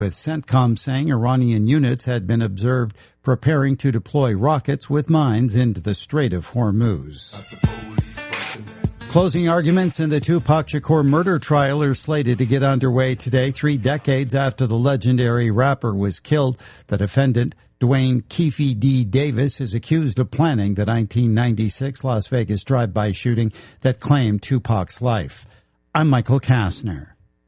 with CENTCOM saying Iranian units had been observed preparing to deploy rockets with mines into the Strait of Hormuz. Closing arguments in the Tupac Shakur murder trial are slated to get underway today, 3 decades after the legendary rapper was killed. The defendant, Dwayne Keefe D. Davis, is accused of planning the 1996 Las Vegas drive-by shooting that claimed Tupac's life. I'm Michael Kastner.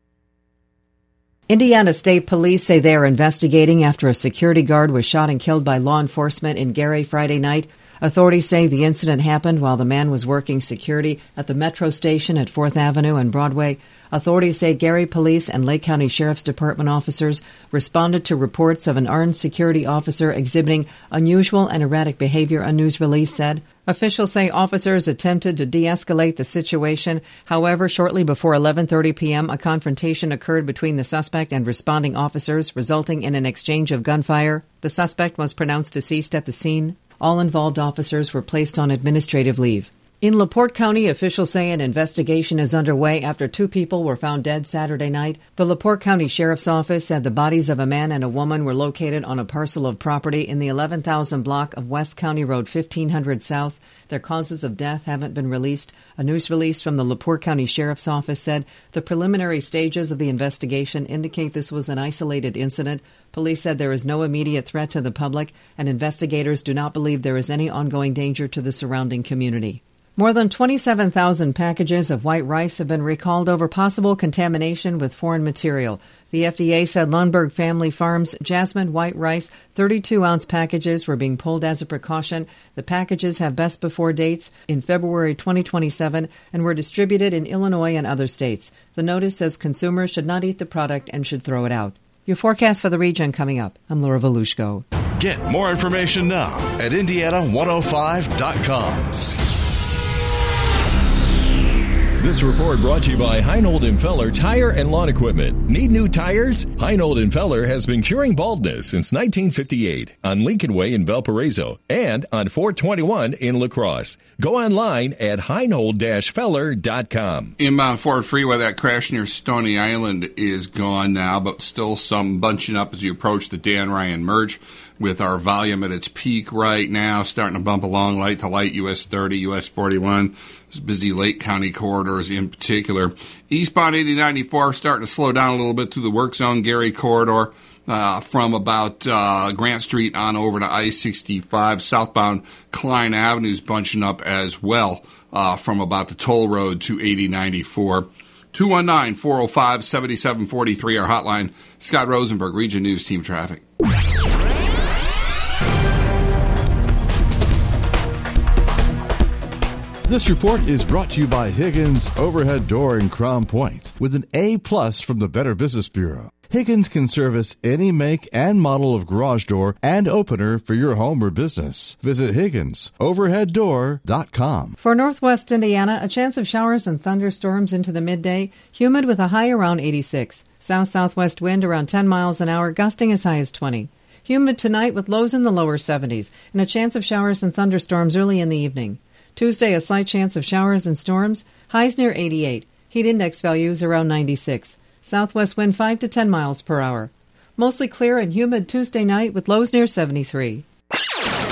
Indiana State Police say they are investigating after a security guard was shot and killed by law enforcement in Gary Friday night. Authorities say the incident happened while the man was working security at the Metro station at 4th Avenue and Broadway. Authorities say Gary Police and Lake County Sheriff's Department officers responded to reports of an armed security officer exhibiting unusual and erratic behavior, a news release said. Officials say officers attempted to de-escalate the situation. However, shortly before 11:30 p.m., a confrontation occurred between the suspect and responding officers, resulting in an exchange of gunfire. The suspect was pronounced deceased at the scene. All involved officers were placed on administrative leave. In LaPorte County, officials say an investigation is underway after 2 people were found dead Saturday night. The LaPorte County Sheriff's Office said the bodies of a man and a woman were located on a parcel of property in the 11,000 block of West County Road 1500 South. Their causes of death haven't been released. A news release from the LaPorte County Sheriff's Office said the preliminary stages of the investigation indicate this was an isolated incident. Police said there is no immediate threat to the public, and investigators do not believe there is any ongoing danger to the surrounding community. More than 27,000 packages of white rice have been recalled over possible contamination with foreign material. The FDA said Lundberg Family Farms Jasmine white rice 32-ounce packages were being pulled as a precaution. The packages have best before dates in February 2027 and were distributed in Illinois and other states. The notice says consumers should not eat the product and should throw it out. Your forecast for the region coming up. I'm Laura Volushko. Get more information now at Indiana105.com. This report brought to you by Heinold & Feller Tire and Lawn Equipment. Need new tires? Heinold & Feller has been curing baldness since 1958 on Lincoln Way in Valparaiso and on 421 in La Crosse. Go online at heinold-feller.com. Inbound Ford Freeway, that crash near Stony Island is gone now, but still some bunching up as you approach the Dan Ryan merge, with our volume at its peak right now, starting to bump along light to light, US 30, US 41. This busy Lake County corridors in particular. Eastbound 8094 starting to slow down a little bit through the work zone, Gary corridor, from about Grant Street on over to I-65. Southbound Klein Avenue's bunching up as well from about the toll road to 8094. 219-405-7743, our hotline. Scott Rosenberg, Region News Team Traffic. This report is brought to you by Higgins Overhead Door in Crown Point with an A+ from the Better Business Bureau. Higgins can service any make and model of garage door and opener for your home or business. Visit HigginsOverheadDoor.com. For Northwest Indiana, a chance of showers and thunderstorms into the midday, humid with a high around 86. South-southwest wind around 10 miles an hour, gusting as high as 20. Humid tonight with lows in the lower 70s, and a chance of showers and thunderstorms early in the evening. Tuesday, a slight chance of showers and storms, highs near 88. Heat index values around 96. Southwest wind 5 to 10 miles per hour. Mostly clear and humid Tuesday night with lows near 73.